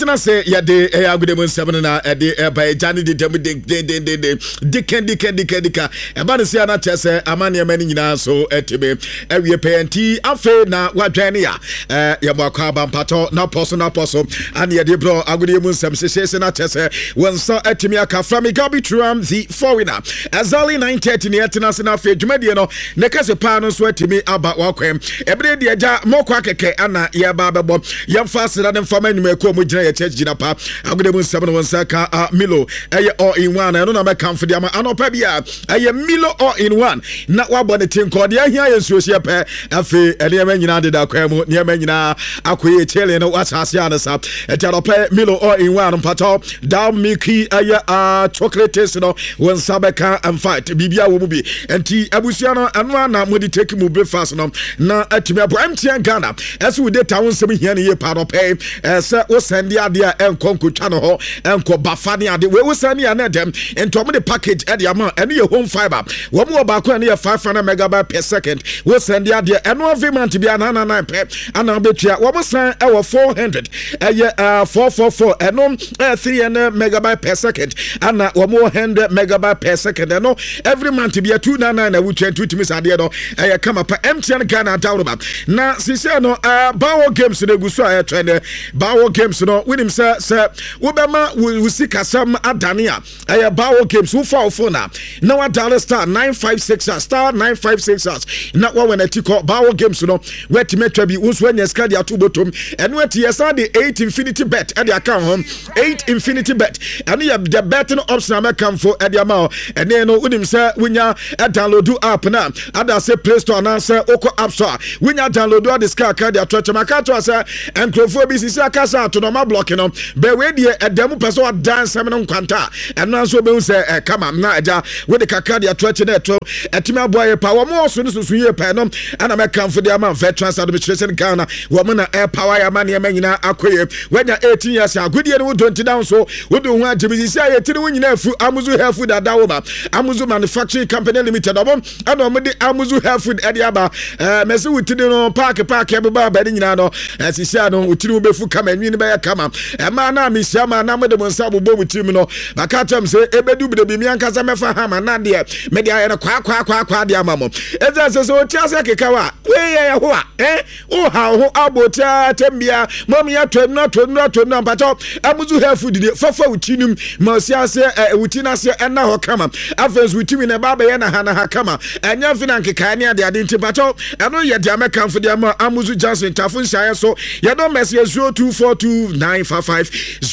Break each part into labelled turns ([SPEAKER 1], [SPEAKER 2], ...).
[SPEAKER 1] Tena say ya de agudemu 7 na de by Jani de dika eba ne sia na chese amane mani nyina so etebe ewie penti afe na wadwane ya mwakwa abampato na poso and ye de bro agudemu 7 sese na chese wonsa etimi aka from Gabi Tram the foreigner azali 9:30 ne etena se na afe dwumadie no ne kase pa no so etimi aba wakwem ebre de ja mokwa keke ana ye ba bebo yemfa sira ne fama nyuma ko mu gina ye church gina pa agudemu 7 wonsa ka Milo eye all in one no na me kamfo dia ma anopa bia eye Milo all in one na wabone tinko de ahia ye nsuohie pe afi enema nyina de da kwamu enema nyina akoye chele no wasase anasa etanopa Milo all in one mpato down Mickey eye chocolate taste no wonsa be ka and fight bibia wo mu bi enti abusia no anu na modi take mu breakfast no na atimi abo MTN Ghana esu de tawon sem hia ne ye pa no pe se wo send ade a enkonkotwa no ho enko bafane ade we wo send ya na dem ento mo de package ade ama ene ye home fiber wo mo ba ko ene ye 500 megabyte per second wo send ade eno aviment bia na 9 pe ana betua wo mo san e wo 400 eye 444 eno 300 megabyte per second ana wo mo 100 megabyte per second eno every month bia 299 na wo 22 mis ade no eye kama pa MTN Ghana download na sisi no Bawo games ne guso a trend Bawo games no winim se wobema wusika sam adania eye Bawo games wo fa phone na wa dial star 956 star 956 na wa when atiko Bawo games no wet metwa bi wo so anya ska dia to botom eno ati yesa de 8 infinity bet e de account home 8 infinity bet eno ya the betting option American for e de ama ene no winim se wonya download app na ada se Play Store na se oko App Store wonya download the ska card ya to maka to say enkrofo bi sisi akasa to no ma block no be we de edemu person dance am no kwanta eno so be say kama na aja we de kakadi ya to na to etimi aboye pa wo mo so no so ye pa no ana me kamfo de am veterans administration Ghana wo mo na air power ya ma ne nyina akoye wenya 18 years agudie no 20 down so we do hu agibisi say yetiri wo nyina afu amuzu hair food adawo ba amuzu manufacturing company limited obo ana mo de amuzu hair food ade aba mesi wutidi no park e ba ba de nyina no sisia no wutiri wo befu kama nwi ne ba ya kama ma na misia ma na mo de monsa bobo wutim no bakatam say ebedu bi de bi mi ankasa mefa ha ma na de me de aye kwa de amamo eza so tiase kekawa we ye ho a o ha ho abotia tembia mom ya twem na pato amuzu hair food de fafa wutinum ma siase wutina se na ho kama afens wutimi na baba ye na ha kama anya fina nkeka ne ade ntipato eno ye de American for de amuzu Johnson tafun shaye so ye do mess 0242955056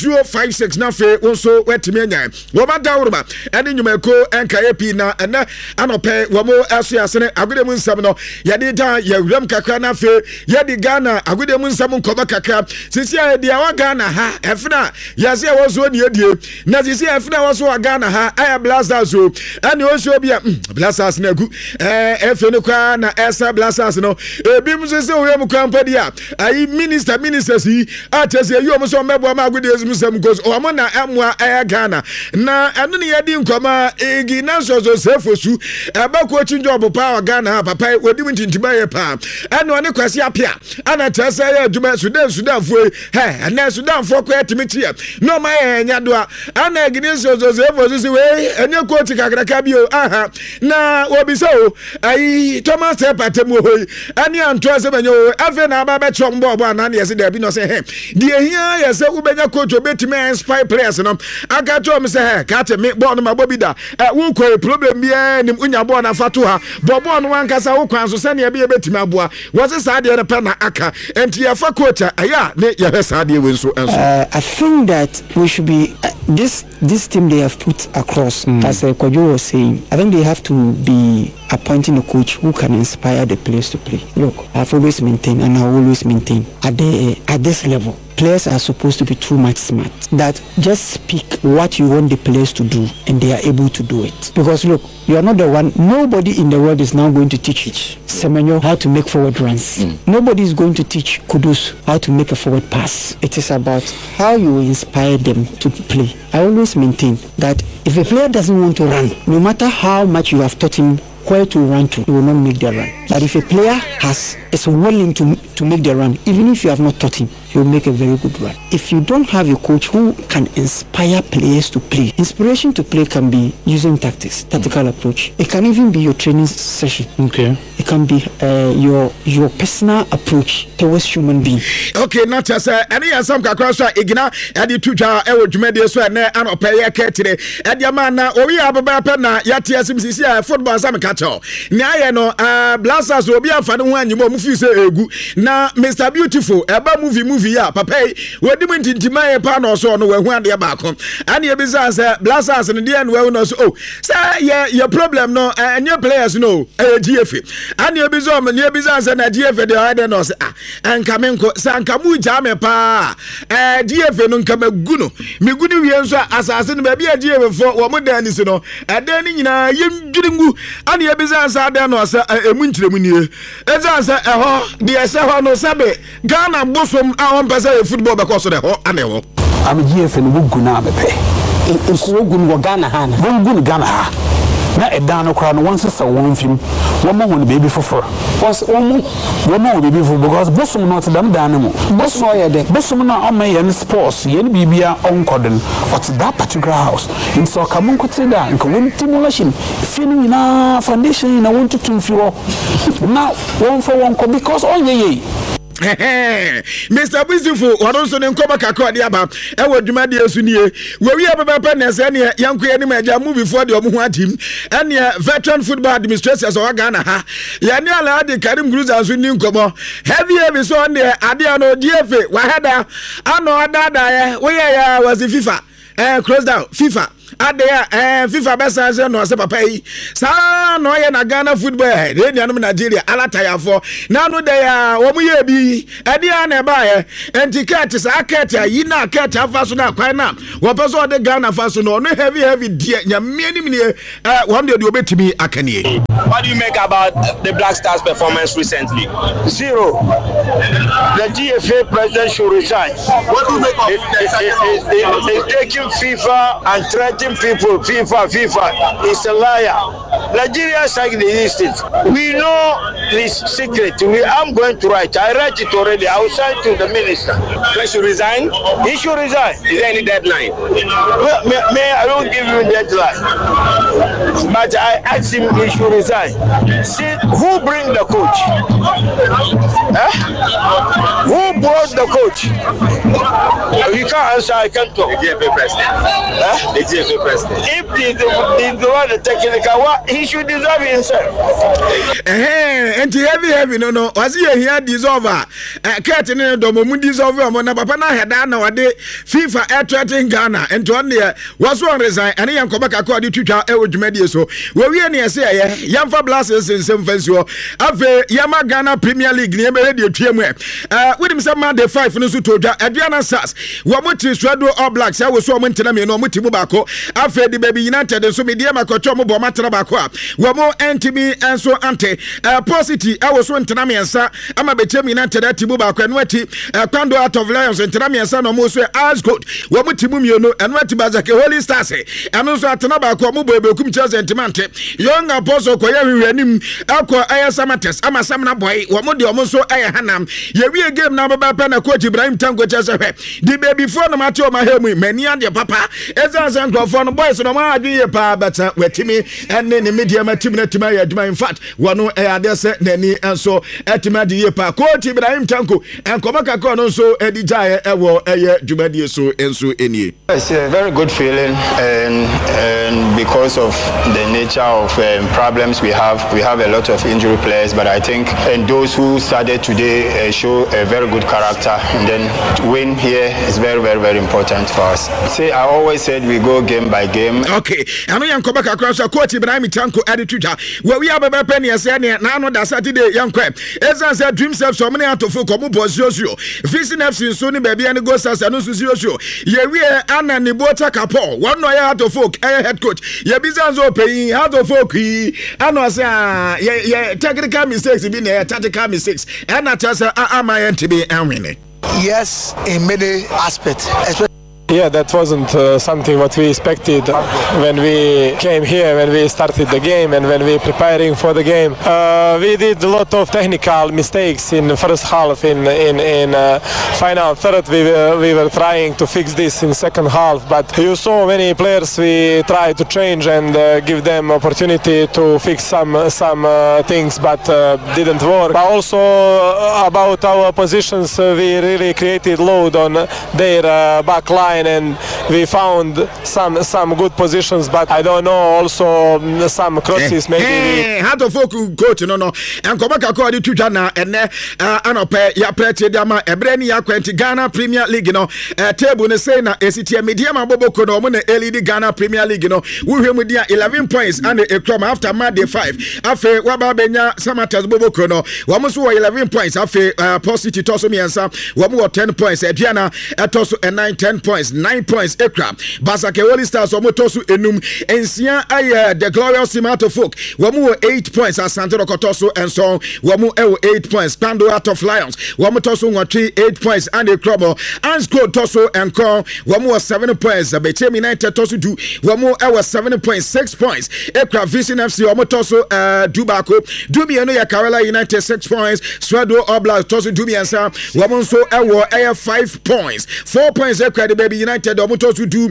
[SPEAKER 1] na fe wonso wetimi anya wo ma dawruba ene nyumako enka epi na ene anope wo mo aso yasene agudemu nsam no ye de da ye wram kakra na fe ye de Ghana agudemu nsam nkoba kakra sisi ye de wa Ghana ha efna yase wo so ne edie na sisi efna wo so wa Ghana ha aya blasters so ene o so bia blasters na gu efe ne kwa na esa blasters no ebi msese wo yem kwa mpadia ayi ministers yi atese yi o so mebo ma agudemu nsam goes o mo na amwa aya Ghana na eno ne ye di nkoma egi na so sefosu eba ko chinjob pa Ghana ha papa wodi mintintiba ye pa eno ne kwase apia ana tese ye aduma Sudan fu na Sudan fo ko etimitie no ma ye nya do ana egi ne so sefosu si we enye ko ti kakraka bi o aha na obi so ai Thomas Patem ho ani anto se benye o afi na aba be chombo bo ana ne se da bi no se die hia ye se ubenya coach obetime inspire players no aka to me se ka te me bo no ma bobi da wo ko problem bia nim unya bo na fato ha bo no wankasa wo kwan so se ne be betime aboa wo se sa de ne pe na aka enti ya fa coach aya ne ya he sa de we nso
[SPEAKER 2] I think that we should be this team they have put across as Kojo was saying. I think they have to be appointing a coach who can inspire the players to play. Look, I've always maintained and I always maintain at this level, players are supposed to be too much smart. That just speak what you want the players to do and they are able to do it. Because look, you are not the one. Nobody in the world is now going to teach Semenyo how to make forward runs. Nobody is going to teach Kudus how to make a forward pass. It is about how you inspire them to play. I always maintain that if a player doesn't want to run, no matter how much you have taught him required to run to, he will not make the run. But if a player is willing to make the run, even if you have not taught him, he will make a very good run. If you don't have a coach who can inspire players to play, inspiration to play can be using tactical approach. It can even be your training session.
[SPEAKER 3] Okay.
[SPEAKER 2] It can be your personal approach towards human being.
[SPEAKER 1] Okay, not just any some kakra igina edi tuja ewo dwumade so na anopaye ka tire edi ama na owi ababa pa na yate asimsisi football sam catch na aye no blasters obi afa ne ho anyimo mu fi se egu na Mr Beautiful eba movie ya papa wodi mu ntintima e pa na so no wahu ade ba ko ane e bisa se blasters ne de no no so oh say your problem no any players no GFA ane e bisa me ne e bisa se na GFA de ade no se anka menko sanka mu jame pa GFA no nka magu no megu ni wie nso asase no ba bia GFA fo wo mo dan ni se no dan ni nyina yemdwiringu ane e bisa se ade no se emu ntiremu nie eza se ho de se ho no sabe Ghana bosom a on pesa football because of the ho ane ho
[SPEAKER 3] am GFA no gu na bepe
[SPEAKER 2] nko gu no Ghana ha na
[SPEAKER 3] gu Ghana ha na edan no kra no won sesa won film won mo won baby for
[SPEAKER 2] was won
[SPEAKER 3] mo baby for because bosom not dam dan mo
[SPEAKER 2] bosom ye de
[SPEAKER 3] bosom na o me yen sports yen bibia on koden at that particular house in so come nkote da nko won stimulation feeling na foundation na won tutu fi ho na won for won ko because on ye
[SPEAKER 1] Mr. Beautiful wadonso ne nkoba kakra de aba e wadwuma de esu nie we ababa pa na se ne yanko ye ne maja movie for de omo ho atim ene veteran football administrators o Ghana ha ya ne ala de Karim Cruiser so ni nkomo heavy so on de ade no GFA wa hada ano adada ye we ya was FIFA close down FIFA Adea FIFA besa no se papa yi sa no ye na Ghana football de nuanom Nigeria alataya for na no de ya wo mu ye bi adea na ba ye entiket sa ket yi na ket afa so na kwan na wo peso de Ghana fa so no heavy dia nyame ni me one day de obetimi akanie.
[SPEAKER 4] What do you make about the Black Stars performance recently?
[SPEAKER 5] Zero. The GFA president should resign.
[SPEAKER 4] What do you make of
[SPEAKER 5] He's taking FIFA and threatening people. FIFA is a liar. Nigeria is like the East. We know this secret. I'm going to write. I write it already. I will send to the minister.
[SPEAKER 4] He should resign?
[SPEAKER 5] He should resign.
[SPEAKER 4] Is there any deadline?
[SPEAKER 5] May I don't give you a deadline. But I asked him he should resign. See, who bring the coach? Who brought the coach? You can't answer, I can't talk.
[SPEAKER 4] The GFA president. The GFA president.
[SPEAKER 5] If he's the one the technical one, he should deserve himself.
[SPEAKER 1] And heavy no was here dissolver cat in the moment dissolver mon papa na head na wade FIFA air threatening Ghana and to one there was one resign and yan come back according to Twitter e so we near say Yamfa Blasters in some fence ave Yama Ghana Premier League near radio TM with him some Monday 5 no so to Adriana Sas what much Strado All Blacks I was so mentally me no muti mubako ave the baby United so media makocho mo bo matara bako wa mo NTB and so ante Posity I was one tenamiansa ama betemi United atibu bako enwati kwando out of Lions and tenamiansa no mo so as good wa muti mumio no enwati bazake Holy Stars and also atana bako mo bo ebekum Chelsea entimante young apostle koya hwenim akọ ayasamates ama samna boy wo mo de omo so hanam ye wie game na baba pa na coach Ibrahim Tanko chese hwe di baby for no mate o ma hemu mani ade papa ezansan crofo no boys no ma adwe ye pa beta wetimi enne ne media matim na tima ya adwuma in fact wono ade se nani enso etima de ye pa coach Ibrahim Tanko enkoma kakọ no so edijae ewo eye dwumade so enso enie.
[SPEAKER 6] It's a very good feeling and because of the nature of problems we have a lot of injury players, but I think and those who started today show a very good character, and then win here is very, very, very important for us. See, I always said we go game by game.
[SPEAKER 1] Okay, I know young Kobaka Cross, Coach Ibrahim Tanko attitude. Where we have a penny as any now that Saturday young crab. As I said, dream self so many out of Komu Bozio, Fishing FC Sony baby and go as I know Zio. Yeah, we are Anna Nibota Capo, one no out of folk, head coach. Yeah, Bizanzo paying out of folk. I know, yeah, technical mistakes have been there, tactical mistakes, and I just am I to be winning.
[SPEAKER 7] Yes, in many aspects, especially Yeah, that wasn't something what we expected when we came here, when we started the game and when we preparing for the game. We did a lot of technical mistakes in the first half. In final third, we were trying to fix this in second half, but you saw many players we tried to change and give them opportunity to fix some things, but didn't work. But also about our positions, we really created load on their back line and we found some good positions, but I don't know, also some crosses maybe.
[SPEAKER 1] How to focus coach no and come back according to Jana and anope ya prete dama ebreni ya kwenti Ghana Premier League no table ne say na ACT Media Maboboko no mo na LED Ghana Premier League no we hwe mu dia 11 points and a crumb after Monday 5 afe waba benya Samatas Boboko no wo mo so 11 points afe Positive toso miensa wo mo 10 points Diana toso 10 points 9 points ekra Basake Holy Stars wo mo toso enum ensia aye the Glorious Simato Folk wo mo 8 points Asante Rokotoso and so wo mo 8 points Pando Out of Lions wo mo toso 8 points and a crumb Ansco toso and call wo mo 7 points Bechem United toso do wo mo 7.6 points ekra Vision FC wo mo toso Dubako Dubi no ya Kerala United 6 points Swado Obla toso Dubi ansa wo mo so 5 points 4 points ekra the Baby United wo mo toso do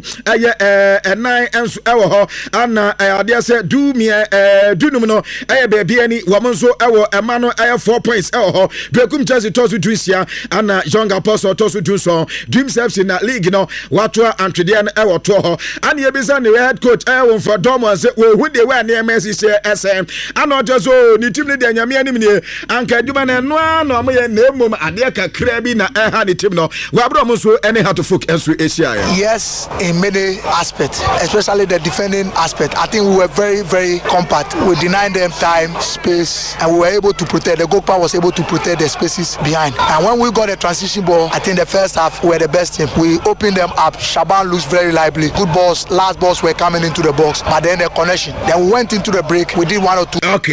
[SPEAKER 1] 9 enso ewo ho ana ade se do me dunum no baby ani wo mo so ewo ema no 4 points ewo ho Brekum Chelsea toso do sia ana Young Apostle toso do so Dreams FC na league no wato antwede na ewo to ho ana ye bisa ne head coach ewo for Domo se we hu de we na Messi se SM ana ojo ni team ne de nyame anim ne anka djuma na no ana mo ye na emom ade kakra bi na ha ni team no we abro mo so any how to folk enso Asia.
[SPEAKER 8] Yes, in many aspects, especially the defending aspect. I think we were very, very compact. We denied them time, space, and we were able to protect. The goalkeeper was able to protect the spaces behind. And when we got a transition ball, I think the first half we were the best team. We opened them up. Shaban looks very lively. Good balls, last balls were coming into the box, but then the connection. Then we went into the break. We did 1 or 2.
[SPEAKER 1] Okay.